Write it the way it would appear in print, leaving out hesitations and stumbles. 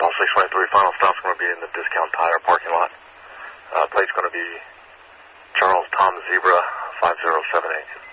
Call 623, final stop's going to be in the Discount Tire parking lot. Plate's going to be Charles Tom Zebra 5078.